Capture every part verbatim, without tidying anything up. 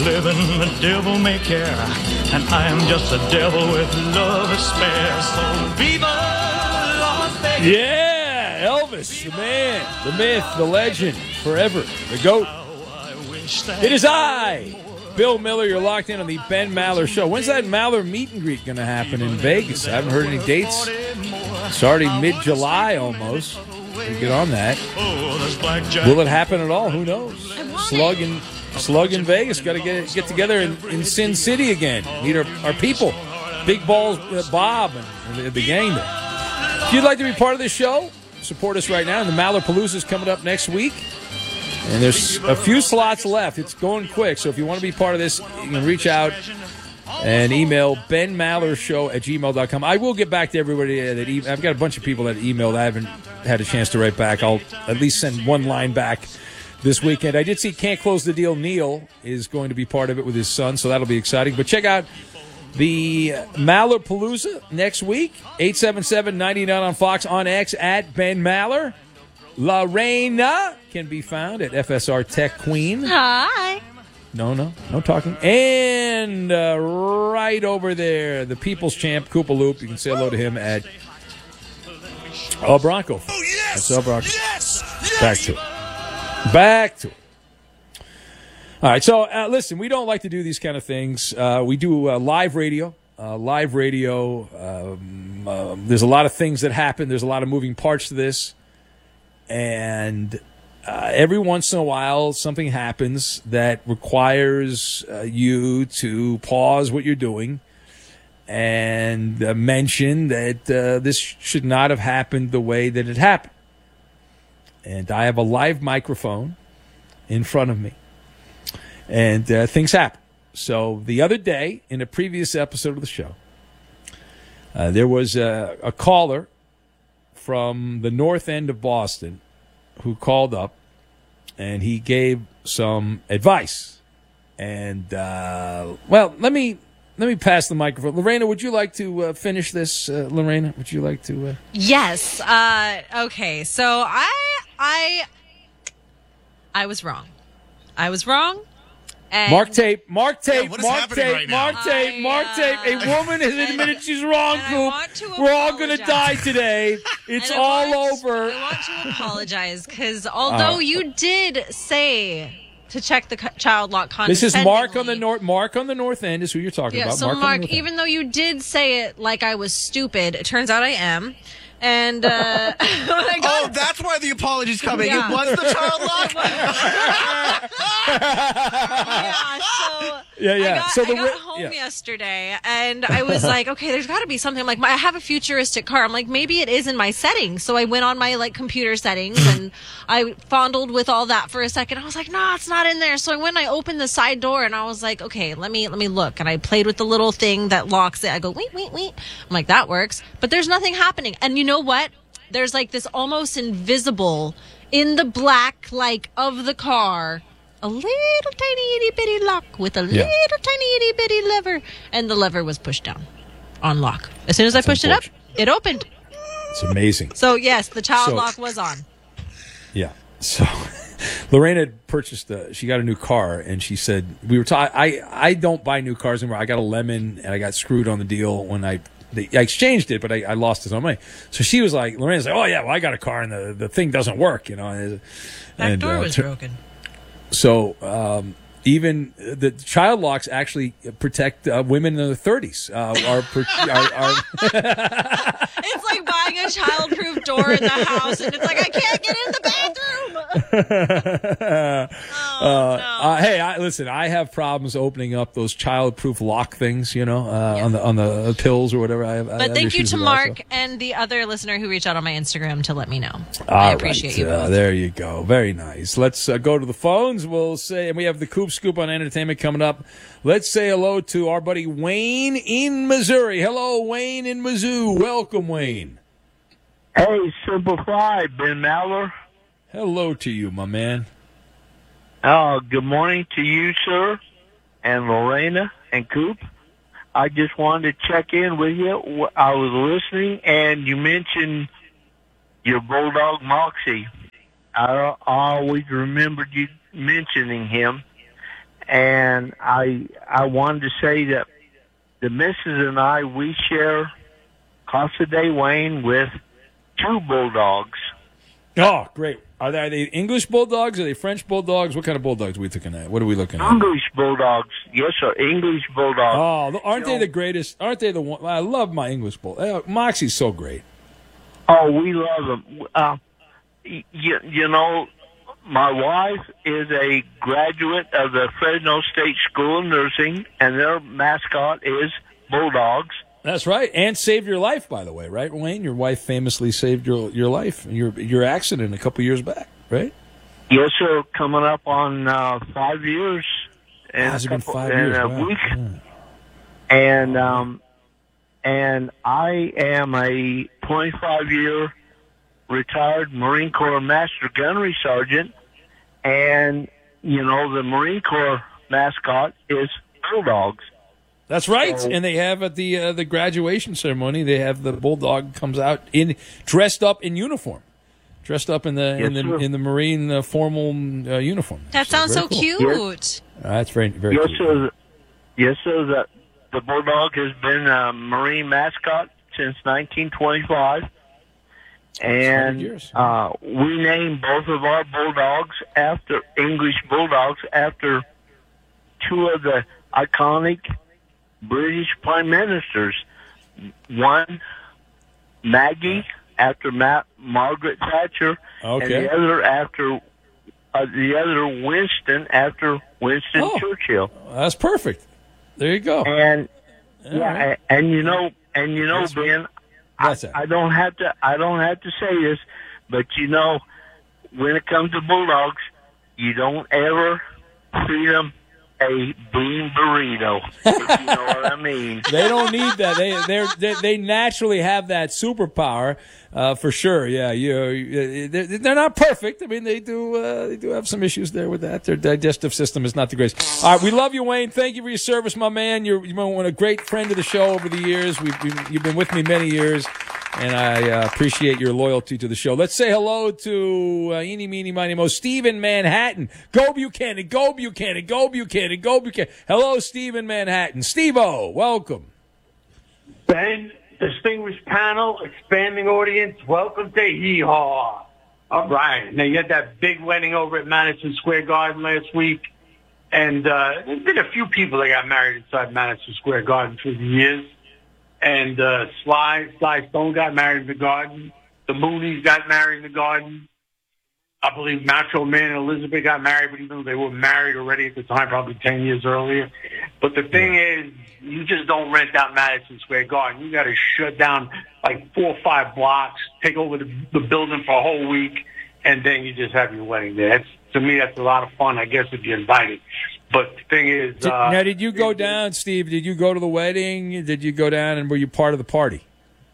Living the devil may care, and I am just a devil with love to spare. So viva Las Vegas. Yeah, Elvis, the man, the myth, the legend, forever, the GOAT. It is I, Bill Miller. You're locked in on the Ben Maller Show. When's that Maller meet and greet going to happen in Vegas? I haven't heard any dates. It's already mid-July almost. We'll get on that. Will it happen at all? Who knows? Slug in, Slug in Vegas. Got to get get together in, in Sin City again. Meet our, our people. Big Balls uh, Bob and, and the, the gang there. If you'd like to be part of this show, support us right now. And the Maller Palooza is coming up next week. And there's a few slots left. It's going quick. So if you want to be part of this, you can reach out and email Ben Maller Show at gmail dot com. I will get back to everybody that e- I've got a bunch of people that emailed. I haven't had a chance to write back. I'll at least send one line back this weekend. I did see Can't Close the Deal. Neil is going to be part of it with his son, so that'll be exciting. But check out the Maller Palooza next week, eight seven seven, nine nine on Fox, on X at Ben Maller. Lorena can be found at F S R Tech Queen. Hi. No, no, no talking. And uh, right over there, the People's Champ, Koopa Loop. You can say hello to him at El Bronco. Oh, yes! That's El Bronco. Yes! Yes! Back to it. Back to it. All right, so uh, listen, we don't like to do these kind of things. Uh, we do uh, live radio. Uh, live radio, um, uh, there's a lot of things that happen. There's a lot of moving parts to this. And uh, every once in a while, something happens that requires uh, you to pause what you're doing and uh, mention that uh, this should not have happened the way that it happened. And I have a live microphone in front of me. And uh, things happen. So the other day, in a previous episode of the show, uh, there was a, a caller from the north end of Boston who called up, and he gave some advice. And, uh, well, let me let me pass the microphone. Lorena, would you like to uh, finish this? Uh, Lorena, would you like to? Uh... Yes. Uh, okay. So I I I was wrong. I was wrong. And Mark tape, Mark tape, Yeah, what is Mark happening tape, right now? Mark tape, I, Mark uh, tape. A woman has admitted she's wrong, and I Coop. want to We're all going to die apologize. today. It's And I all want- over. I want to apologize because although Uh, you did say to check the co- child lock This is Mark on the condescendingly- north. Mark on the north end is who you're talking Yeah, about. so Mark, Mark, on the north end. even though you did say it like I was stupid, it turns out I am. And uh, when I got Oh, that's why the apology's coming. Yeah. It was the child lock. yeah, so Yeah, yeah. I got, So the I got ri- home yeah. yesterday, and I was like, okay, there's got to be something. I'm like, my, I have a futuristic car. I'm like, maybe it is in my settings. So I went on my like computer settings, and I fondled with all that for a second. I was like, no, it's not in there. So I went and I opened the side door, and I was like, okay, let me let me look. And I played with the little thing that locks it. I go, wait, wait, wait. I'm like, that works. But there's nothing happening. And you know what? There's like this almost invisible in the black, like, of the car, a little tiny itty bitty lock with a Yeah. little tiny itty bitty lever. And the lever was pushed down on lock. As soon as I pushed it up, it opened. It's amazing. So, yes, the child So- lock was on. Yeah. So Lorena had purchased a, she got a new car, and she said, we were ta- I, I don't buy new cars anymore. I got a Lemon, and I got screwed on the deal when I, they, I exchanged it, but I, I lost it on money. So she was like, Lorena's like, oh yeah, well I got a car and the, the thing doesn't work, you know. And, Back and, door uh, was tur- broken. So um, even the child locks actually protect uh, women in their thirties. Uh, are, pro- are, are It's like buying a childproof door in the house, and it's like, I can't get in the bathroom. oh, Uh, no. uh, hey, I, listen. I have problems opening up those child-proof lock things, you know, uh, on the on the pills or whatever. I have, I But have thank you issues to with that, Mark so. and the other listener who reached out on my Instagram to let me know. All I right, appreciate you uh, both. there you go. Very nice. Let's uh, go to the phones. We'll say, and we have the Coop Scoop on entertainment coming up. Let's say hello to our buddy Wayne in Missouri. Hello, Wayne in Mizzou. Welcome, Wayne. Hey, Simplify, Ben Maller. Hello to you, my man. Uh, good morning to you, sir, and Lorena and Coop. I just wanted to check in with you. I was listening, and you mentioned your bulldog, Moxie. I, I always remembered you mentioning him. and I I wanted to say that the missus and I, we share Casa de Wayne with two bulldogs. Oh, great. Are they, are they English bulldogs? Are they French bulldogs? What kind of bulldogs are we looking at? What are we looking at? English bulldogs. Yes, sir. English bulldogs. Oh, aren't they You know- the greatest? Aren't they the one? I love my English bull. Uh, Moxie's so great. Oh, we love them. Uh, y- you, you know, my wife is a graduate of the Fresno State School of Nursing, and their mascot is bulldogs. That's right, and saved your life, by the way, right, Wayne? Your wife famously saved your your life, your your accident a couple years back, right? Yes, sir. Coming up on uh, five years. And Has it been five in years? a Wow. week. Yeah. And um, and I am a twenty-five year retired Marine Corps Master Gunnery Sergeant, and you know the Marine Corps mascot is bulldogs. That's right, So- and they have at the uh, the graduation ceremony, they have the bulldog comes out in dressed up in uniform, dressed up in the in Yes, the sir. in the Marine uh, formal uh, uniform. That sounds very so cool. cute. Uh, that's very very Yes, cool. sir. Yes, sir. The, the bulldog has been a Marine mascot since nineteen twenty-five. And years. uh, we named both of our bulldogs after English bulldogs after two of the iconic British prime ministers. One, Maggie, after Ma- Margaret Thatcher, Okay. and the other after uh, the other Winston after Winston Oh. Churchill. That's perfect. There you go. And All yeah, right. a- and you know, and you know, That's right. Ben, I, What's that? I don't have to, I don't have to say this, but you know, when it comes to bulldogs, you don't ever feed them a bean burrito, if you know what I mean. They don't need that. They they're, they they naturally have that superpower, uh, for sure. Yeah, you they're, they're not perfect. I mean, they do uh, they do have some issues there with that. Their digestive system is not the greatest. All right, we love you, Wayne. Thank you for your service, my man. You're you've been a great friend of the show over the years. We've been, you've been with me many years, and I uh, appreciate your loyalty to the show. Let's say hello to uh, eeny, meeny, miny, mo, Steve in Manhattan. Go Buchanan, go Buchanan, go Buchanan, go Buchanan. Hello, Steve in Manhattan. Steve-O, welcome. Ben, distinguished panel, expanding audience, welcome to Hee Haw. All right. Now, you had that big wedding over at Madison Square Garden last week. And uh, there's been a few people that got married inside Madison Square Garden through the years. And uh, Sly, Sly Stone got married in the garden. The Moonies got married in the garden. I believe Macho Man and Elizabeth got married, but even though they were married already at the time, probably ten years earlier. But the thing is, you just don't rent out Madison Square Garden. You got to shut down like four or five blocks, take over the, the building for a whole week, and then you just have your wedding there. That's, to me, that's a lot of fun, I guess, if you're invited. But the thing is... Did, uh, now, did you go down, Steve? Did you go to the wedding? Did you go down and were you part of the party?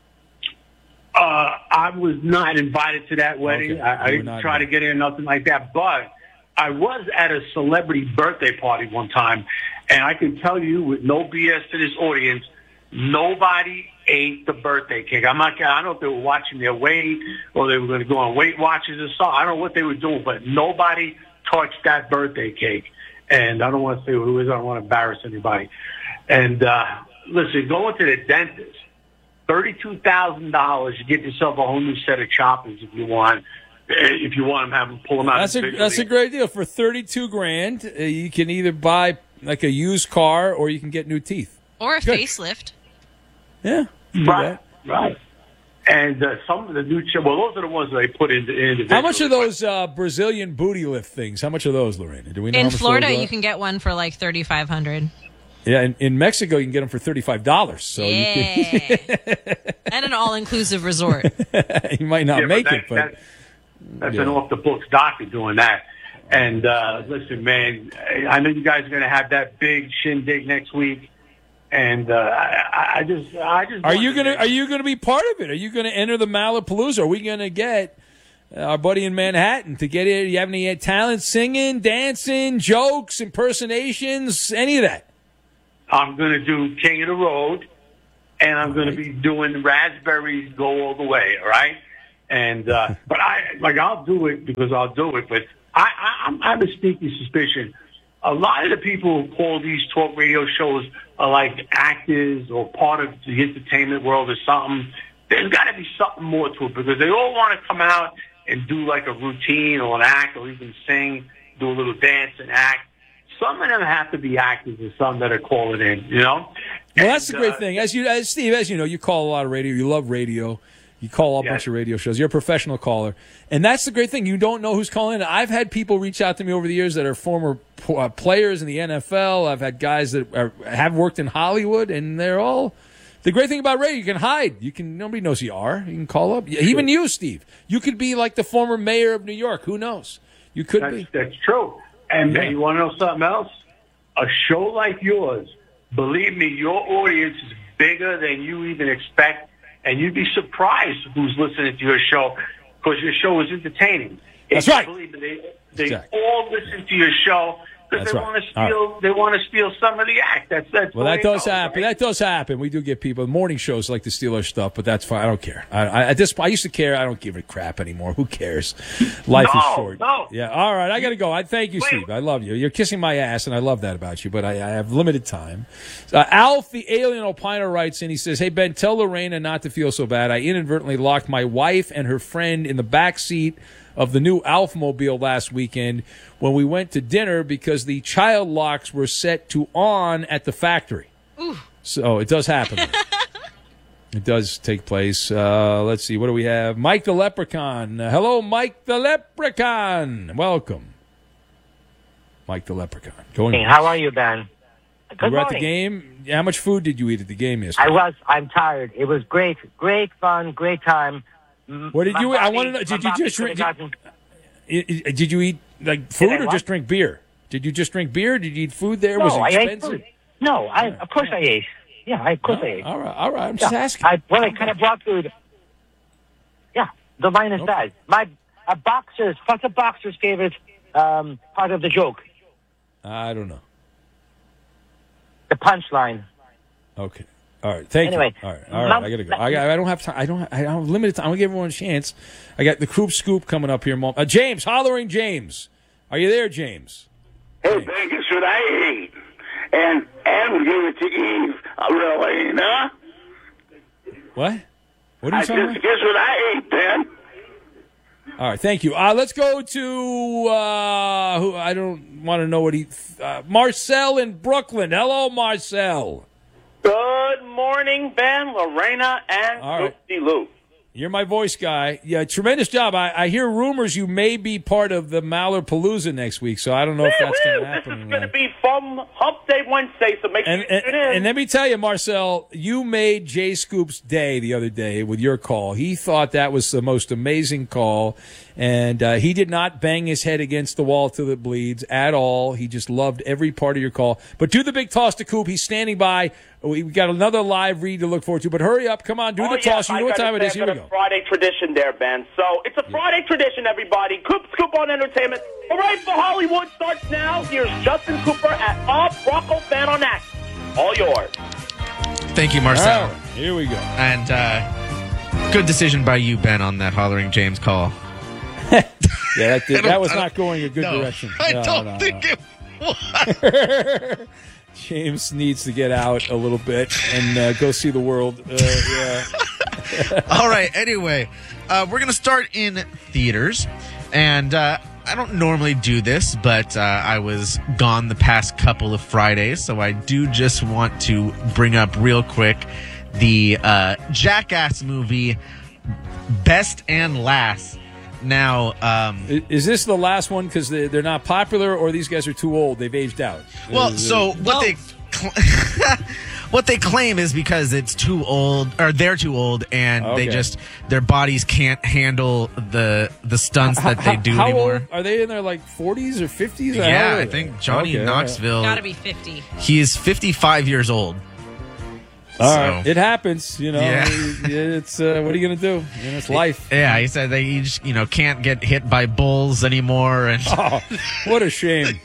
Uh, I was not invited to that wedding. Okay. I, I You were didn't not try to invited. get in, nothing like that. But I was at a celebrity birthday party one time, and I can tell you with no B S to this audience, nobody ate the birthday cake. I'm not. I don't know if they were watching their weight or they were going to go on Weight Watchers or something. I don't know what they were doing, but nobody touched that birthday cake. And I don't want to say who it is. I don't want to embarrass anybody. And uh, listen, going to the dentist. Thirty-two thousand dollars. You get yourself a whole new set of choppers if you want. If you want them, have them pull them out. That's a individually. that's a great deal for thirty-two grand. Uh, you can either buy like a used car or you can get new teeth. Or a Good. facelift. Yeah, you can do Right, that. right. And uh, some of the new ch- well, those are the ones that they put in individually. How much are those uh, Brazilian booty lift things? How much are those, Lorena? Do we know? how In much Florida, those are? you can get one for like thirty-five hundred. Yeah, in, in Mexico you can get them for thirty-five dollars. So you, Yeah. And an all-inclusive resort. can, you might not Yeah, make that, it, but that, that's yeah. an off-the-books doctor doing that. And uh, listen, man, I know you guys are going to have that big shindig next week. And uh, I, I just, I just. Are you wonder, gonna man. Are you gonna be part of it? Are you gonna enter the Malapalooza? Are we gonna get uh, our buddy in Manhattan to get it? You have any talent, singing, dancing, jokes, impersonations, any of that? I'm going to do King of the Road, and I'm going to be doing Raspberries Go All the Way. All right, and uh, but I like I'll do it because I'll do it. But I, I, I'm- I have a sneaky suspicion a lot of the people who call these talk radio shows are like actors or part of the entertainment world or something. There's got to be something more to it because they all want to come out and do like a routine or an act or even sing, do a little dance and act. Some of them have to be actors and some that are calling in, you know? Well, that's the And, great uh, thing. As you, as Steve, as you know, you call a lot of radio. You love radio. You call a Yes. bunch of radio shows. You're a professional caller. And that's the great thing. You don't know who's calling in. I've had people reach out to me over the years that are former uh, players in the N F L. I've had guys that are, have worked in Hollywood, and they're all... The great thing about radio, you can hide. You can Nobody knows who you are. You can call up. Even you, Steve. You could be like the former mayor of New York. Who knows? You could That's, be. that's true. And Yeah. you want to know something else? A show like yours, believe me, your audience is bigger than you even expect, and you'd be surprised who's listening to your show because your show is entertaining. That's If you right. Believe me, they they Exactly. all listen to your show because That's they right. want to All steal. They want to steal some of the act. That's that's. Well, the that way it does goes, happen. right? That does happen. We do get people. Morning shows like to steal our stuff, but that's fine. I don't care. I, I, at this point, I used to care. I don't give a crap anymore. Who cares? Life No, is short. no. Yeah. All right. I got to go. I thank you, Wait. Steve. I love you. You're kissing my ass, and I love that about you. But I, I have limited time. Uh, Alf, the alien opiner, writes in. He says, "Hey Ben, tell Lorena not to feel so bad. I inadvertently locked my wife and her friend in the back seat of the new Alfmobile last weekend when we went to dinner because the child locks were set to on at the factory." Ooh. So it does happen. It does take place. Uh, let's see. What do we have? Mike the Leprechaun. Uh, hello, Mike the Leprechaun. Welcome. Mike the Leprechaun. Going. Hey, how are you, Ben? You Good were at the morning. game. How much food did you eat at the game I yesterday? was. I'm tired. It was great. Great fun. Great time. M- What did my you eat? I body- wanna know, my did you body just could've did- gotten- I- I- Did you eat like food I or what? just drink beer? Did you just drink beer? Did you eat food there? No, Was it I ate expensive? food. No, I. Of course I ate. Yeah, I, of course I ate. All right, all right. I'm just Yeah, asking. I, well, I kind of brought food. Yeah, the line is Okay. that. My a boxer's. What's a boxer's favorite um, part of the joke? I don't know. The punchline. Okay. All right. Thank Anyway, you. All right. All right. Mom- I gotta go. I, got, I don't have time. I don't. I don't have limited time. I'm gonna give everyone a chance. I got the Coop Scoop coming up here. Mom. Uh, James, hollering James. Are you there, James? Hey, Ben, guess what I ate? And and give it to Eve, uh, Lorena. What? What are I you talking just about? guess what I ate, Ben. All right. Thank you. Uh, let's go to uh, who? I don't want to know what he. Uh, Marcel in Brooklyn. Hello, Marcel. Good morning, Ben, Lorena, and All right. Lucy Lou. You're my voice guy. Yeah, tremendous job. I, I hear rumors you may be part of the Mallarpalooza next week, so I don't know if that's going Woo-hoo! to happen. This is or going to not. be fun Hump Day Wednesday, so make And, sure you and, tune in. and let me tell you, Marcel, you made Jay Scoop's day the other day with your call. He thought that was the most amazing call, and uh, he did not bang his head against the wall till it bleeds at all. He just loved every part of your call. But do the big toss to Coop. He's standing by. We we got another live read to look forward to. But hurry up. Come on, do Oh, the yeah, toss. You I know what gotta time it say, is. I Here got we a go. Friday tradition there, Ben. So it's a Friday tradition, everybody. Coop Scoop on Entertainment. All right, for Hollywood starts now. Here's Justin Cooper at All Bronco Fan on Act. All yours. Thank you, All Marcel. right, here we go. And uh, good decision by you, Ben, on that hollering James call. Yeah, that, did, I don't- that was I don't- not going a good no, direction. I No, don't no, think no. it was. James needs to get out a little bit and uh, go see the world. Uh, yeah. All right. Anyway, uh, we're going to start in theaters. And uh, I don't normally do this, but uh, I was gone the past couple of Fridays. So I do just want to bring up real quick the uh, Jackass movie, Best and Last. Now, um, I- Is this the last one because they, they're not popular, or these guys are too old? They've aged out. well, Is- so what they cl- what they claim is because it's too old, or they're too old, and Okay. they just their bodies can't handle the the stunts that they do how anymore. Old? Are they in their like forties or fifties? Yeah, I think Johnny Okay, all right. Knoxville. Gotta be fifty. He is fifty-five years old. All So- right, it happens. You know, Yeah. it's uh, what are you gonna do? You know, it's life. Yeah, he said that he just, you know, can't get hit by bulls anymore. And Oh, what a shame.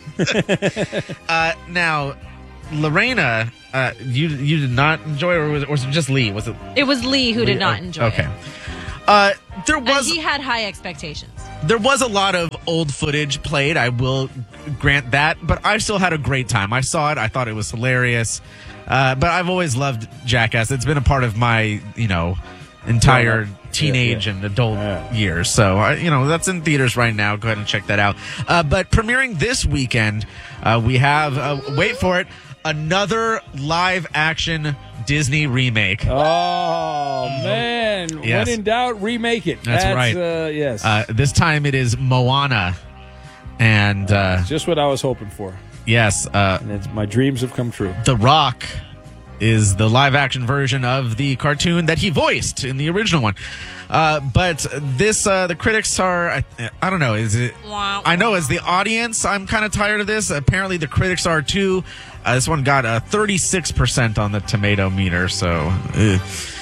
uh, now, Lorena, uh, you you did not enjoy, or was, or was it just Lee? Was it? It was Lee who Lee? did not Oh, enjoy okay. it. Uh, there And was he had high expectations. there was a lot of old footage played. I will grant that, but I still had a great time. I saw it. I thought it was hilarious. Uh, but I've always loved Jackass. It's been a part of my, you know, entire teenage yeah, yeah. and adult Yeah. years. So, I, you know, that's in theaters right now. Go ahead and check that out. Uh, but premiering this weekend, uh, we have, uh, wait for it, another live action Disney remake. Oh, man. Yes. When in doubt, remake it. That's right. Uh, yes. Uh, this time it is Moana. And, uh, Just what I was hoping for. yes, uh, And it's, my dreams have come true. The Rock is the live action version of the cartoon that he voiced in the original one. Uh, but this, uh, the critics are, I, I don't know, is it, I know as the audience, I'm kind of tired of this. Apparently the critics are too. Uh, this one got a thirty-six percent on the tomato meter, so. Ugh.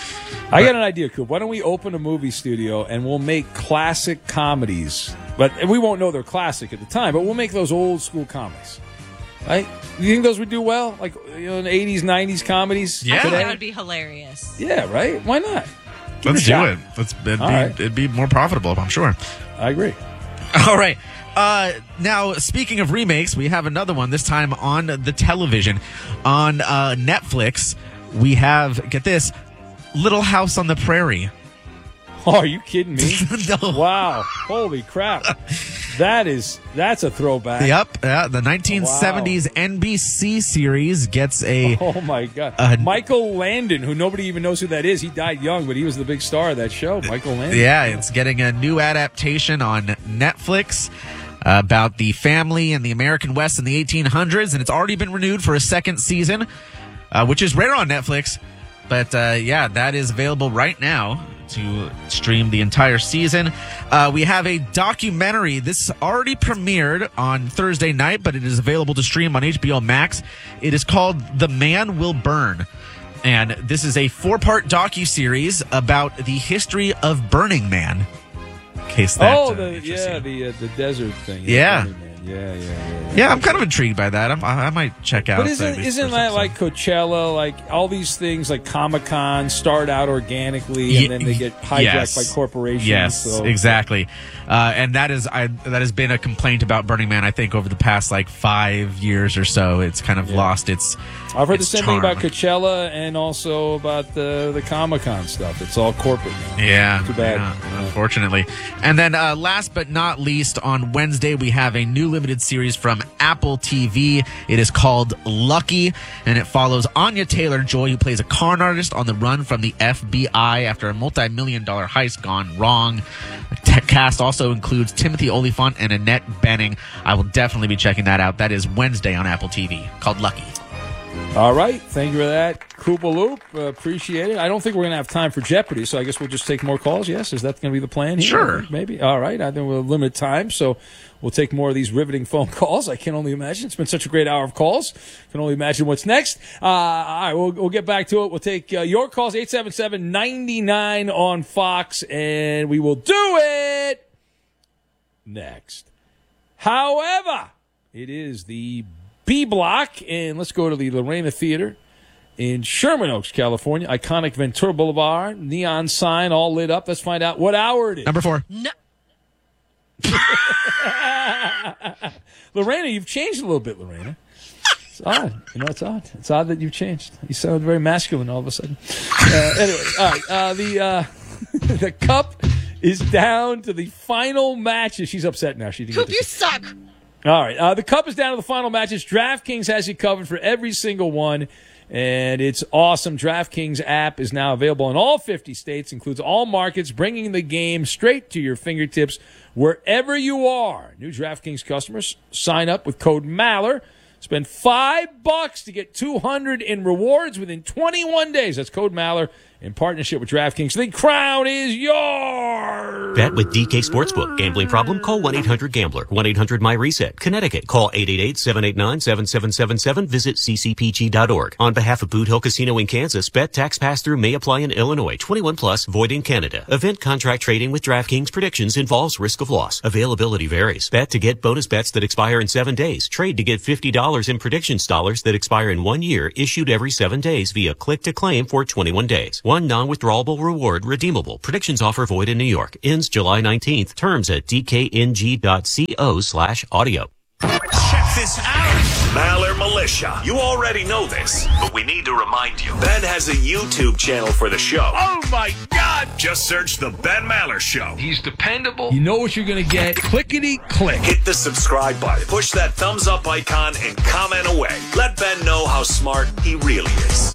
I got an idea, Coop. Why don't we open a movie studio and we'll make classic comedies? But we won't know they're classic at the time, but we'll make those old school comics. Right? You think those would do well? Like, you know, in the eighties, nineties comedies? I think today? that would be hilarious. Yeah, right? Why not? Give Let's a do shot. it. Let's, it'd, be, All right. it'd be more profitable, I'm sure. I agree. All right. Uh, now, speaking of remakes, we have another one, this time on the television. On uh, Netflix, we have, get this, Little House on the Prairie. Oh, are you kidding me? No. Wow. Holy crap. That is, that's a throwback. Yep, uh, the nineteen seventies N B C series gets a... Oh, my God. Uh, Michael Landon, who nobody even knows who that is. He died young, but he was the big star of that show, Michael Landon. Yeah, it's getting a new adaptation on Netflix about the family in the American West in the eighteen hundreds, and it's already been renewed for a second season, uh, which is rare on Netflix. But, uh, yeah, that is available right now to stream the entire season. Uh, we have a documentary. This already premiered on Thursday night, but it is available to stream on H B O Max. It is called The Man Will Burn. And this is a four-part docuseries about the history of Burning Man. In case that, oh, uh, the, interests yeah, you. the uh, the desert thing. Yeah. Burning Man. Yeah, yeah, yeah. Yeah, I'm kind of intrigued by that. I'm, I I might check out. But uh, isn't these isn't first that episodes. like Coachella? Like all these things, like Comic Con, start out organically and Ye- then they get hijacked yes. by corporations. Yes, so. exactly. Uh, and that is I, that has been a complaint about Burning Man. I think over the past like five years or so, it's kind of Yeah. lost its. I've heard its the same charm. thing about Coachella and also about the the Comic Con stuff. It's all corporate now. Yeah, Too bad. yeah, unfortunately. And then uh, last but not least, on Wednesday, we have a new limited series from Apple T V. It is called Lucky, and it follows Anya Taylor-Joy, who plays a con artist on the run from the F B I after a multi-million dollar heist gone wrong. The cast also includes Timothy Olyphant and Annette Bening. I will definitely be checking that out. That is Wednesday on Apple T V, called Lucky. All right, thank you for that, Koopa Loop. Uh, appreciate it. I don't think we're going to have time for Jeopardy, so I guess we'll just take more calls. Yes, is that going to be the plan here? Sure. Maybe. All right. I think we'll limit time, so we'll take more of these riveting phone calls. I can only imagine. It's been such a great hour of calls. Can only imagine what's next. Uh, all right, we'll, we'll get back to it. We'll take uh, your calls, eight seven seven, nine nine on Fox, and we will do it next. However, it is the B Block, and let's go to the Lorena Theater in Sherman Oaks, California. Iconic Ventura Boulevard, neon sign all lit up. Let's find out what hour it is. Number four. No. Lorena, you've changed a little bit, Lorena. It's odd. You know, it's odd. It's odd that you've changed. You sound very masculine all of a sudden. Uh, anyway, all right. Uh, the uh, the cup is down to the final matches. She's upset now. She didn't get Coop, to you see- suck. All right. Uh, the cup is down to the final matches. DraftKings has you covered for every single one, and it's awesome. DraftKings app is now available in all fifty states, includes all markets, bringing the game straight to your fingertips wherever you are. New DraftKings customers sign up with code MALLER. Spend five bucks to get two hundred in rewards within twenty-one days. That's code MALLER in partnership with DraftKings. The crown is yours. Bet with D K Sportsbook. Gambling problem? Call one eight hundred gambler. one eight hundred my reset. Connecticut. Call eight eight eight, seven eight nine, seven seven seven seven. Visit c c p g dot org. On behalf of Boot Hill Casino in Kansas, bet tax pass-through may apply in Illinois. twenty-one plus, void in Canada. Event contract trading with DraftKings predictions involves risk of loss. Availability varies. Bet to get bonus bets that expire in seven days. Trade to get fifty dollars in predictions dollars that expire in one year, issued every seven days via click to claim for twenty-one days. One non-withdrawable reward redeemable. Predictions offer void in New York. Ends July nineteenth. Terms at dkng.co slash audio. Check this out. Maller Militia. You already know this, but we need to remind you. Ben has a YouTube channel for the show. Oh my God! Just search The Ben Maller Show. He's dependable. You know what you're going to get. Clickety click. Hit the subscribe button. Push that thumbs up icon and comment away. Let Ben know how smart he really is.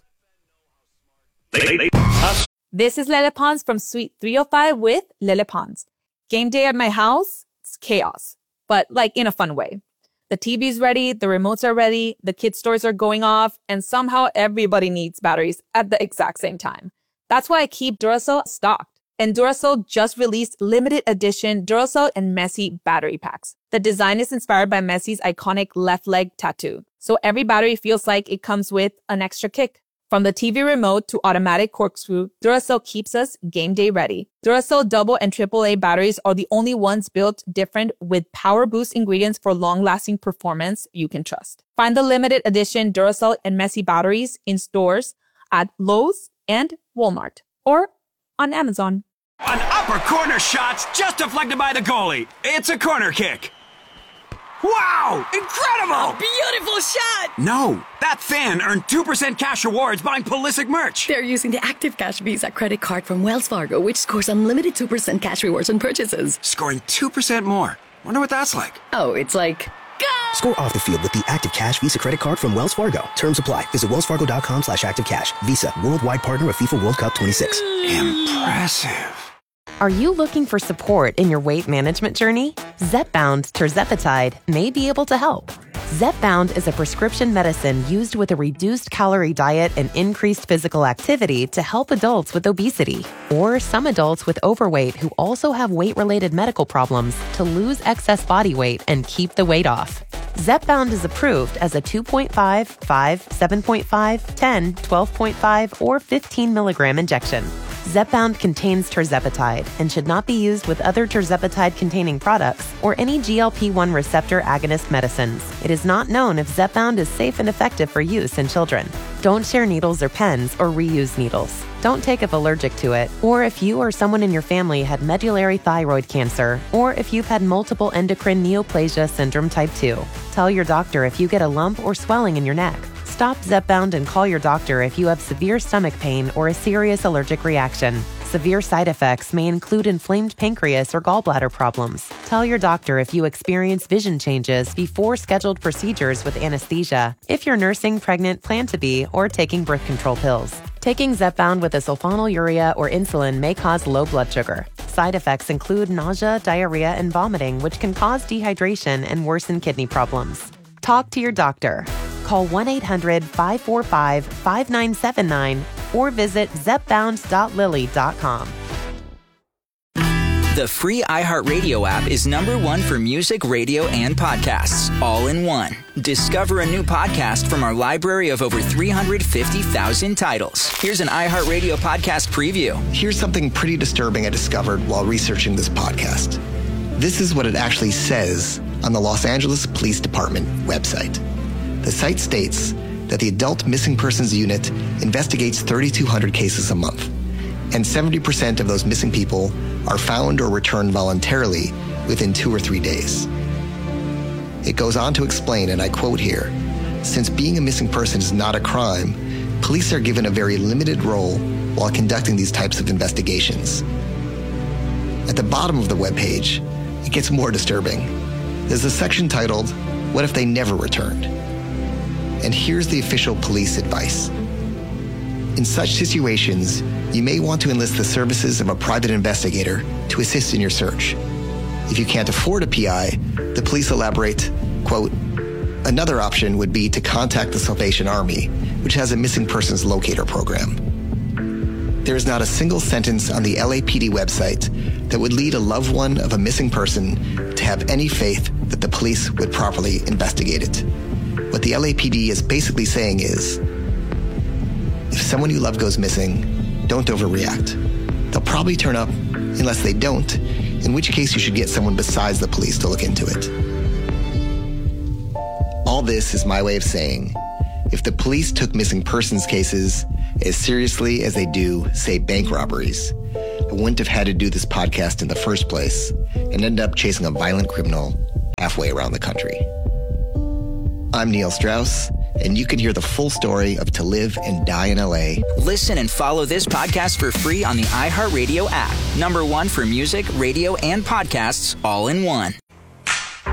This is Lele Pons from Suite three oh five with Lele Pons. Game day at my house, it's chaos, but like in a fun way. The T V's ready, the remotes are ready, the kids' stores are going off, and somehow everybody needs batteries at the exact same time. That's why I keep Duracell stocked. And Duracell just released limited edition Duracell and Messi battery packs. The design is inspired by Messi's iconic left leg tattoo. So every battery feels like it comes with an extra kick. From the T V remote to automatic corkscrew, Duracell keeps us game day ready. Duracell double and triple A batteries are the only ones built different with power boost ingredients for long-lasting performance you can trust. Find the limited edition Duracell and Messi batteries in stores at Lowe's and Walmart or on Amazon. An upper corner shot's just deflected by the goalie. It's a corner kick. Wow! Incredible! Beautiful shot! No, that fan earned two percent cash rewards buying Pulisic merch. They're using the Active Cash Visa credit card from Wells Fargo, which scores unlimited two percent cash rewards on purchases. Scoring two percent more. Wonder what that's like. Oh, it's like... Go! Score off the field with the Active Cash Visa credit card from Wells Fargo. Terms apply. Visit wellsfargo.com slash active cash. Visa, worldwide partner of FIFA World Cup twenty-six. Impressive. Are you looking for support in your weight management journey? Zepbound Tirzepatide may be able to help. Zepbound is a prescription medicine used with a reduced calorie diet and increased physical activity to help adults with obesity or some adults with overweight who also have weight-related medical problems to lose excess body weight and keep the weight off. Zepbound is approved as a two point five, five, seven point five, ten, twelve point five, or fifteen milligram injection. Zepbound contains tirzepatide and should not be used with other tirzepatide-containing products or any G L P one receptor agonist medicines. It is not known if Zepbound is safe and effective for use in children. Don't share needles or pens or reuse needles. Don't take if allergic to it, or if you or someone in your family had medullary thyroid cancer, or if you've had multiple endocrine neoplasia syndrome type two. Tell your doctor if you get a lump or swelling in your neck. Stop Zepbound and call your doctor if you have severe stomach pain or a serious allergic reaction. Severe side effects may include inflamed pancreas or gallbladder problems. Tell your doctor if you experience vision changes before scheduled procedures with anesthesia, if you're nursing, pregnant, plan to be, or taking birth control pills. Taking Zepbound with a sulfonylurea or insulin may cause low blood sugar. Side effects include nausea, diarrhea, and vomiting, which can cause dehydration and worsen kidney problems. Talk to your doctor. Call one eight hundred, five four five, five nine seven nine or visit zepbound dot lilly dot com. The free iHeartRadio app is number one for music, radio, and podcasts, all in one. Discover a new podcast from our library of over three hundred fifty thousand titles. Here's an iHeartRadio podcast preview. Here's something pretty disturbing I discovered while researching this podcast. This is what it actually says on the Los Angeles Police Department website. The site states that the Adult Missing Persons Unit investigates thirty-two hundred cases a month, and seventy percent of those missing people are found or returned voluntarily within two or three days. It goes on to explain, and I quote here, since being a missing person is not a crime, police are given a very limited role while conducting these types of investigations. At the bottom of the webpage, it gets more disturbing. There's a section titled, What If They Never Returned? And here's the official police advice. In such situations, you may want to enlist the services of a private investigator to assist in your search. If you can't afford a P I, the police elaborate, quote, another option would be to contact the Salvation Army, which has a missing persons locator program. There is not a single sentence on the L A P D website that would lead a loved one of a missing person to have any faith that the police would properly investigate it. What the L A P D is basically saying is, if someone you love goes missing, don't overreact. They'll probably turn up unless they don't, in which case you should get someone besides the police to look into it. All this is my way of saying, If the police took missing persons cases as seriously as they do, say, bank robberies, I wouldn't have had to do this podcast in the first place and end up chasing a violent criminal halfway around the country. I'm Neil Strauss, and you can hear the full story of To Live and Die in L A. Listen and follow this podcast for free on the iHeartRadio app. Number one for music, radio, and podcasts all in one.